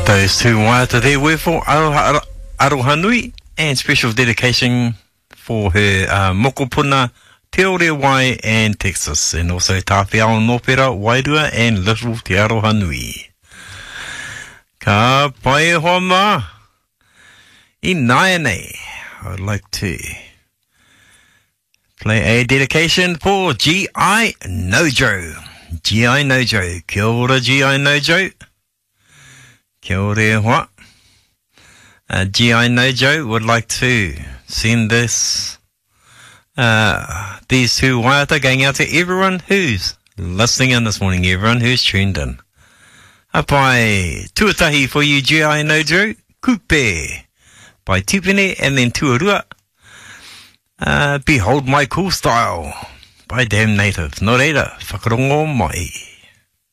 Those two waiata there were for Aroha Nui, and special dedication for her mokopuna, Te Orewai and Texas, and also Tāwhiao Nōpera, Wairua and Little Te Aroha Nui. Ka pai hoa mā. I nāianei, I'd like to play a dedication for G.I. Nojo. G.I. Nojo. Kia ora G.I. Nojo. Kia ora hoa. G.I. Nojo would like to send this, these two waiata going out to everyone who's listening in this morning, everyone who's tuned in. Pai tuatahi for you, G.I. Nojo. Kupe. By Tipene and then Tuarua. Behold My Cool Style by Damn Native. Nō reira, whakarongo mai.